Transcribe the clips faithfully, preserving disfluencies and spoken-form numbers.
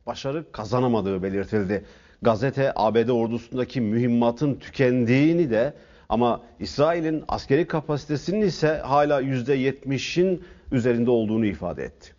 başarı kazanamadığı belirtildi. Gazete A B D ordusundaki mühimmatın tükendiğini de ama İsrail'in askeri kapasitesinin ise hala yüzde yetmişin üzerinde olduğunu ifade etti.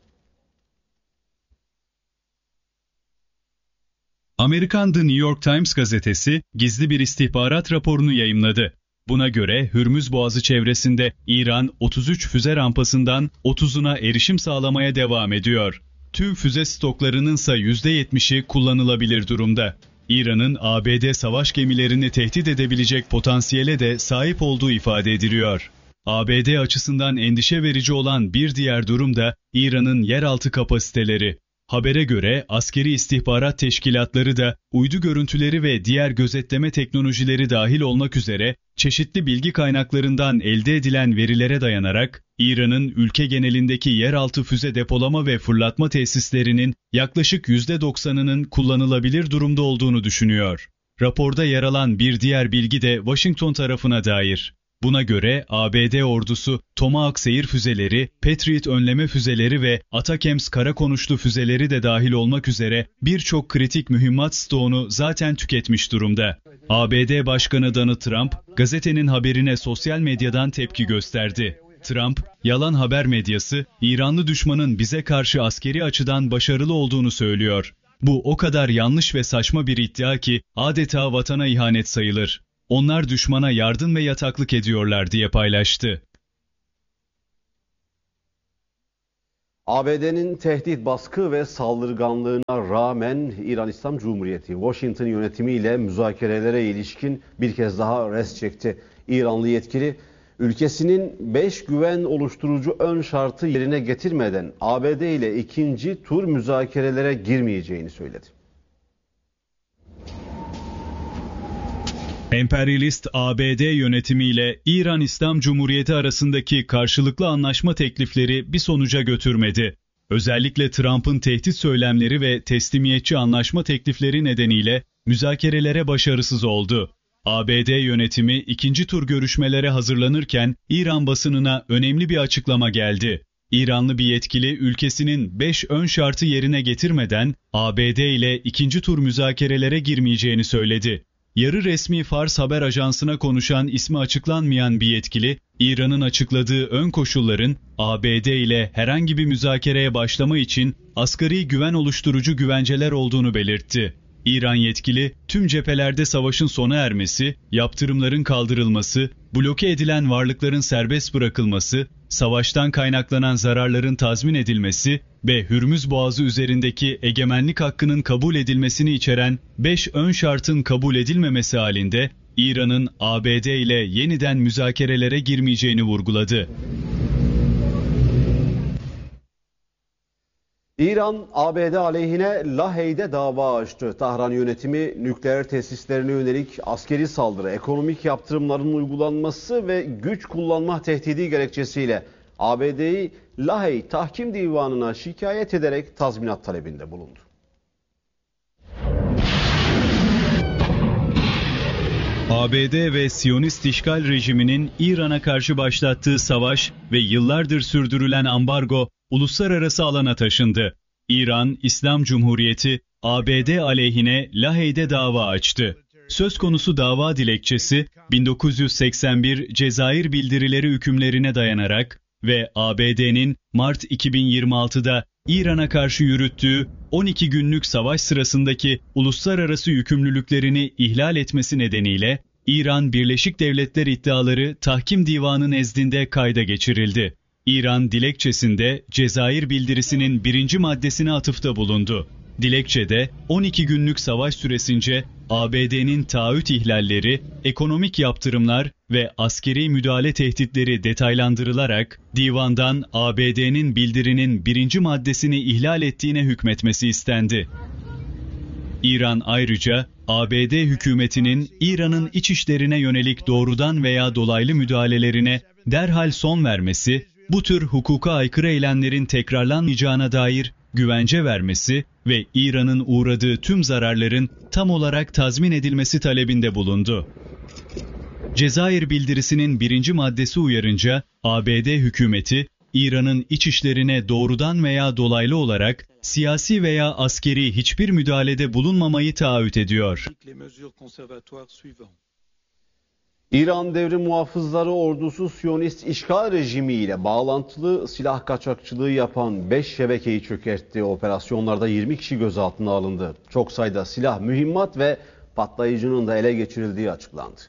Amerikan The New York Times gazetesi gizli bir istihbarat raporunu yayımladı. Buna göre Hürmüz Boğazı çevresinde İran otuz üç füze rampasından otuzuna erişim sağlamaya devam ediyor. Tüm füze stoklarının ise yüzde yetmişi kullanılabilir durumda. İran'ın A B D savaş gemilerini tehdit edebilecek potansiyele de sahip olduğu ifade ediliyor. A B D açısından endişe verici olan bir diğer durum da İran'ın yeraltı kapasiteleri. Habere göre askeri istihbarat teşkilatları da uydu görüntüleri ve diğer gözetleme teknolojileri dahil olmak üzere çeşitli bilgi kaynaklarından elde edilen verilere dayanarak İran'ın ülke genelindeki yeraltı füze depolama ve fırlatma tesislerinin yaklaşık yüzde doksanının kullanılabilir durumda olduğunu düşünüyor. Raporda yer alan bir diğer bilgi de Washington tarafına dair. Buna göre A B D ordusu Tomahawk seyir füzeleri, Patriot önleme füzeleri ve Atakems kara konuşlu füzeleri de dahil olmak üzere birçok kritik mühimmat stoğunu zaten tüketmiş durumda. A B D Başkanı Donald Trump, gazetenin haberine sosyal medyadan tepki gösterdi. Trump, yalan haber medyası, İranlı düşmanın bize karşı askeri açıdan başarılı olduğunu söylüyor. Bu o kadar yanlış ve saçma bir iddia ki adeta vatana ihanet sayılır. Onlar düşmana yardım ve yataklık ediyorlar diye paylaştı. A B D'nin tehdit, baskı ve saldırganlığına rağmen İran İslam Cumhuriyeti, Washington yönetimiyle müzakerelere ilişkin bir kez daha res çekti. İranlı yetkili, ülkesinin beş güven oluşturucu ön şartı yerine getirmeden A B D ile ikinci tur müzakerelere girmeyeceğini söyledi. Emperyalist A B D yönetimiyle İran İslam Cumhuriyeti arasındaki karşılıklı anlaşma teklifleri bir sonuca götürmedi. Özellikle Trump'ın tehdit söylemleri ve teslimiyetçi anlaşma teklifleri nedeniyle müzakerelere başarısız oldu. A B D yönetimi ikinci tur görüşmelere hazırlanırken İran basınına önemli bir açıklama geldi. İranlı bir yetkili ülkesinin beş ön şartı yerine getirmeden A B D ile ikinci tur müzakerelere girmeyeceğini söyledi. Yarı resmi Fars haber ajansına konuşan ismi açıklanmayan bir yetkili, İran'ın açıkladığı ön koşulların A B D ile herhangi bir müzakereye başlama için asgari güven oluşturucu güvenceler olduğunu belirtti. İran yetkili, tüm cephelerde savaşın sona ermesi, yaptırımların kaldırılması, bloke edilen varlıkların serbest bırakılması, savaştan kaynaklanan zararların tazmin edilmesi ve Hürmüz Boğazı üzerindeki egemenlik hakkının kabul edilmesini içeren beş ön şartın kabul edilmemesi halinde İran'ın A B D ile yeniden müzakerelere girmeyeceğini vurguladı. İran, A B D aleyhine Lahey'de dava açtı. Tahran yönetimi nükleer tesislerine yönelik askeri saldırı, ekonomik yaptırımların uygulanması ve güç kullanma tehdidi gerekçesiyle A B D'yi Lahey Tahkim Divanı'na şikayet ederek tazminat talebinde bulundu. A B D ve Siyonist işgal rejiminin İran'a karşı başlattığı savaş ve yıllardır sürdürülen ambargo uluslararası alana taşındı. İran İslam Cumhuriyeti A B D aleyhine Lahey'de dava açtı. Söz konusu dava dilekçesi bin dokuz yüz seksen bir Cezayir bildirileri hükümlerine dayanarak ve A B D'nin Mart iki bin yirmi altıda İran'a karşı yürüttüğü on iki günlük savaş sırasındaki uluslararası yükümlülüklerini ihlal etmesi nedeniyle İran Birleşik Devletler iddiaları Tahkim Divanı nezdinde kayda geçirildi. İran dilekçesinde Cezayir bildirisinin birinci maddesine atıfta bulundu. Dilekçede on iki günlük savaş süresince A B D'nin taahhüt ihlalleri, ekonomik yaptırımlar ve askeri müdahale tehditleri detaylandırılarak divandan A B D'nin bildirinin birinci maddesini ihlal ettiğine hükmetmesi istendi. İran ayrıca A B D hükümetinin İran'ın iç işlerine yönelik doğrudan veya dolaylı müdahalelerine derhal son vermesi, bu tür hukuka aykırı eylemlerin tekrarlanmayacağına dair güvence vermesi ve İran'ın uğradığı tüm zararların tam olarak tazmin edilmesi talebinde bulundu. Cezayir bildirisinin birinci maddesi uyarınca A B D hükümeti İran'ın iç işlerine doğrudan veya dolaylı olarak siyasi veya askeri hiçbir müdahalede bulunmamayı taahhüt ediyor. İran Devrim Muhafızları Ordusu Siyonist işgal rejimi ile bağlantılı silah kaçakçılığı yapan beş şebekeyi çökertti. Operasyonlarda yirmi kişi gözaltına alındı. Çok sayıda silah, mühimmat ve patlayıcının da ele geçirildiği açıklandı.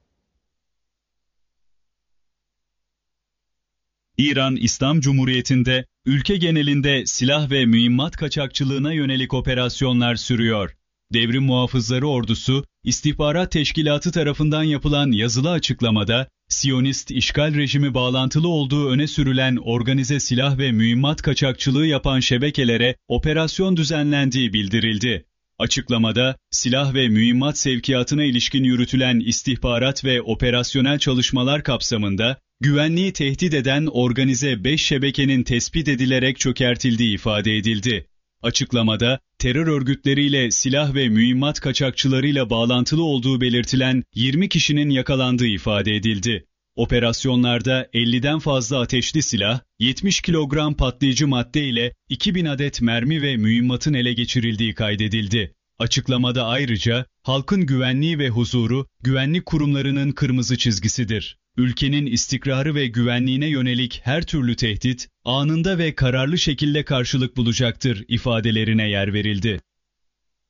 İran İslam Cumhuriyeti'nde ülke genelinde silah ve mühimmat kaçakçılığına yönelik operasyonlar sürüyor. Devrim Muhafızları Ordusu, İstihbarat Teşkilatı tarafından yapılan yazılı açıklamada, Siyonist işgal rejimi bağlantılı olduğu öne sürülen organize silah ve mühimmat kaçakçılığı yapan şebekelere operasyon düzenlendiği bildirildi. Açıklamada, silah ve mühimmat sevkiyatına ilişkin yürütülen istihbarat ve operasyonel çalışmalar kapsamında, güvenliği tehdit eden organize beş şebekenin tespit edilerek çökertildiği ifade edildi. Açıklamada, terör örgütleriyle silah ve mühimmat kaçakçılarıyla bağlantılı olduğu belirtilen yirmi kişinin yakalandığı ifade edildi. Operasyonlarda elliden fazla ateşli silah, yetmiş kilogram patlayıcı madde ile iki bin adet mermi ve mühimmatın ele geçirildiği kaydedildi. Açıklamada ayrıca, halkın güvenliği ve huzuru, güvenlik kurumlarının kırmızı çizgisidir. Ülkenin istikrarı ve güvenliğine yönelik her türlü tehdit, anında ve kararlı şekilde karşılık bulacaktır ifadelerine yer verildi.